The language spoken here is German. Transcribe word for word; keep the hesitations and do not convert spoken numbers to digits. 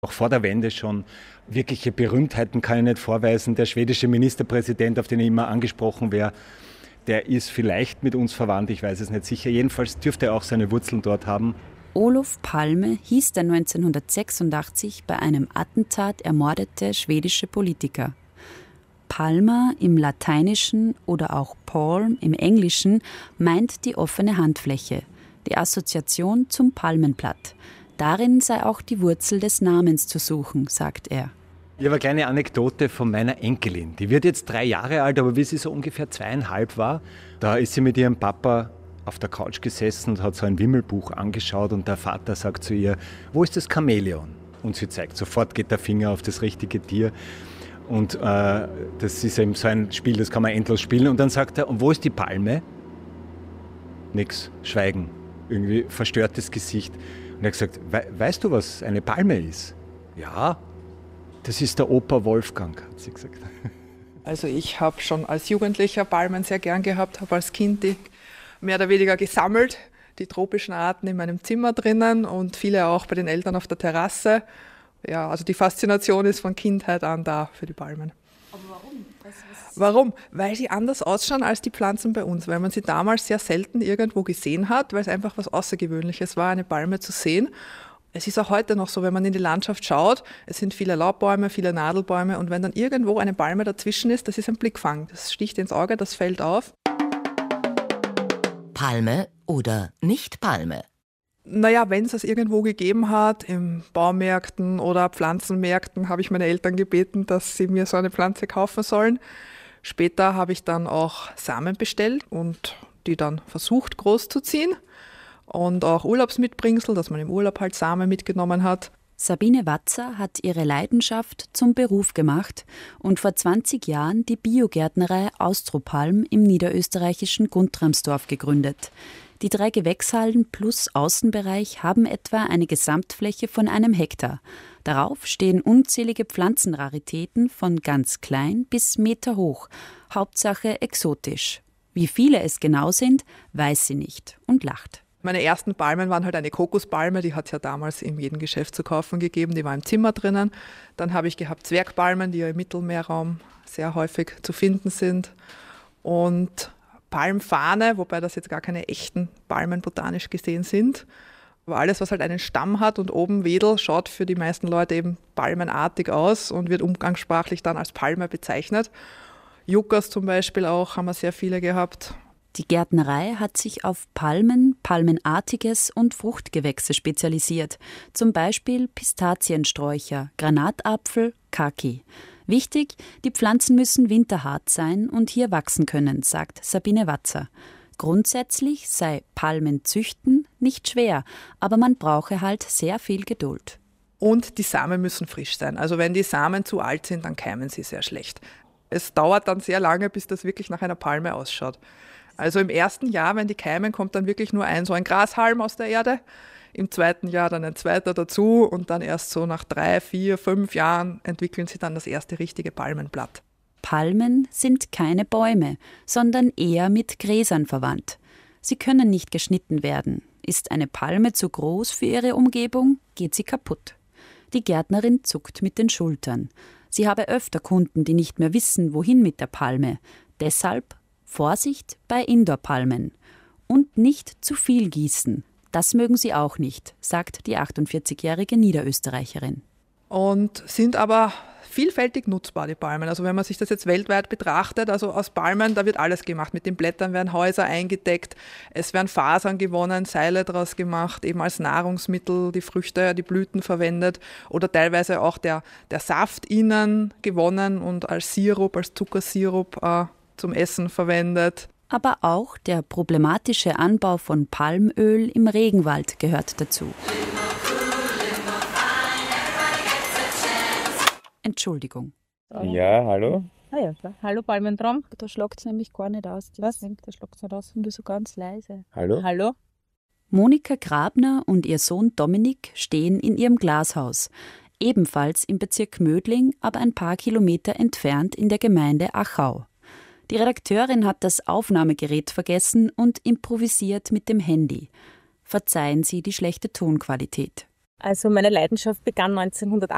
Auch vor der Wende schon wirkliche Berühmtheiten kann ich nicht vorweisen. Der schwedische Ministerpräsident, auf den ich immer angesprochen wäre, der ist vielleicht mit uns verwandt, ich weiß es nicht sicher. Jedenfalls dürfte er auch seine Wurzeln dort haben. Olof Palme hieß der neunzehnhundertsechsundachtzig bei einem Attentat ermordete schwedische Politiker. Palma im Lateinischen oder auch Palm im Englischen meint die offene Handfläche, die Assoziation zum Palmenblatt. Darin sei auch die Wurzel des Namens zu suchen, sagt er. Ich habe eine kleine Anekdote von meiner Enkelin. Die wird jetzt drei Jahre alt, aber wie sie so ungefähr zweieinhalb war, da ist sie mit ihrem Papa auf der Couch gesessen und hat so ein Wimmelbuch angeschaut und der Vater sagt zu ihr, wo ist das Chamäleon? Und sie zeigt, sofort geht der Finger auf das richtige Tier. Und äh, das ist eben so ein Spiel, das kann man endlos spielen. Und dann sagt er, und wo ist die Palme? Nix, Schweigen, irgendwie verstörtes Gesicht. Und er hat gesagt, We- weißt du, was eine Palme ist? Ja, das ist der Opa Wolfgang, hat sie gesagt. Also ich habe schon als Jugendlicher Palmen sehr gern gehabt, habe als Kind die mehr oder weniger gesammelt, die tropischen Arten in meinem Zimmer drinnen und viele auch bei den Eltern auf der Terrasse. Ja, also die Faszination ist von Kindheit an da für die Palmen. Aber warum? Was, was Warum? Weil sie anders ausschauen als die Pflanzen bei uns, weil man sie damals sehr selten irgendwo gesehen hat, weil es einfach was Außergewöhnliches war, eine Palme zu sehen. Es ist auch heute noch so, wenn man in die Landschaft schaut, es sind viele Laubbäume, viele Nadelbäume und wenn dann irgendwo eine Palme dazwischen ist, das ist ein Blickfang. Das sticht ins Auge, das fällt auf. Palme oder nicht Palme? Naja, wenn es das irgendwo gegeben hat, in Baumärkten oder Pflanzenmärkten, habe ich meine Eltern gebeten, dass sie mir so eine Pflanze kaufen sollen. Später habe ich dann auch Samen bestellt und die dann versucht groß zu ziehen. Und auch Urlaubsmitbringsel, dass man im Urlaub halt Samen mitgenommen hat. Sabine Watzer hat ihre Leidenschaft zum Beruf gemacht und vor zwanzig Jahren die Biogärtnerei Austropalm im niederösterreichischen Guntramsdorf gegründet. Die drei Gewächshallen plus Außenbereich haben etwa eine Gesamtfläche von einem Hektar. Darauf stehen unzählige Pflanzenraritäten von ganz klein bis Meter hoch, Hauptsache exotisch. Wie viele es genau sind, weiß sie nicht und lacht. Meine ersten Palmen waren halt eine Kokospalme, die hat es ja damals in jedem Geschäft zu kaufen gegeben, die war im Zimmer drinnen. Dann habe ich gehabt Zwergpalmen, die ja im Mittelmeerraum sehr häufig zu finden sind. Und Palmfahne, wobei das jetzt gar keine echten Palmen botanisch gesehen sind. Aber alles, was halt einen Stamm hat und oben Wedel, schaut für die meisten Leute eben palmenartig aus und wird umgangssprachlich dann als Palme bezeichnet. Yuccas zum Beispiel auch, haben wir sehr viele gehabt. Die Gärtnerei hat sich auf Palmen, Palmenartiges und Fruchtgewächse spezialisiert, zum Beispiel Pistaziensträucher, Granatapfel, Kaki. Wichtig, die Pflanzen müssen winterhart sein und hier wachsen können, sagt Sabine Watzer. Grundsätzlich sei Palmenzüchten nicht schwer, aber man brauche halt sehr viel Geduld. Und die Samen müssen frisch sein. Also wenn die Samen zu alt sind, dann keimen sie sehr schlecht. Es dauert dann sehr lange, bis das wirklich nach einer Palme ausschaut. Also im ersten Jahr, wenn die keimen, kommt dann wirklich nur ein so ein Grashalm aus der Erde. Im zweiten Jahr dann ein zweiter dazu und dann erst so nach drei, vier, fünf Jahren entwickeln sie dann das erste richtige Palmenblatt. Palmen sind keine Bäume, sondern eher mit Gräsern verwandt. Sie können nicht geschnitten werden. Ist eine Palme zu groß für ihre Umgebung, geht sie kaputt. Die Gärtnerin zuckt mit den Schultern. Sie habe öfter Kunden, die nicht mehr wissen, wohin mit der Palme. Deshalb Vorsicht bei Indoor-Palmen. Und nicht zu viel gießen. Das mögen sie auch nicht, sagt die achtundvierzigjährige Niederösterreicherin. Und sind aber vielfältig nutzbar, die Palmen. Also wenn man sich das jetzt weltweit betrachtet, also aus Palmen, da wird alles gemacht. Mit den Blättern werden Häuser eingedeckt, es werden Fasern gewonnen, Seile daraus gemacht, eben als Nahrungsmittel, die Früchte, die Blüten verwendet oder teilweise auch der, der Saft innen gewonnen und als Sirup, als Zuckersirup äh, zum Essen verwendet. Aber auch der problematische Anbau von Palmöl im Regenwald gehört dazu. Entschuldigung. Ja, hallo? Ah ja, klar. Hallo Palmentraum. Da schlagt es nämlich gar nicht aus. Was? Da schlagt es nicht aus und du so ganz leise. Hallo? Hallo? Monika Grabner und ihr Sohn Dominik stehen in ihrem Glashaus. Ebenfalls im Bezirk Mödling, aber ein paar Kilometer entfernt in der Gemeinde Achau. Die Redakteurin hat das Aufnahmegerät vergessen und improvisiert mit dem Handy. Verzeihen Sie die schlechte Tonqualität. Also meine Leidenschaft begann neunzehnhundertachtundachtzig